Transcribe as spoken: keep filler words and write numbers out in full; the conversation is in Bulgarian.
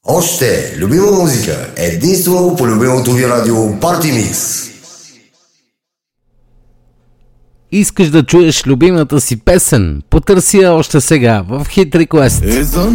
Още любима музика, единствено по любимото ви радио Party Mix. Искаш да чуеш любимата си песен? Потърси я още сега в Hit Request.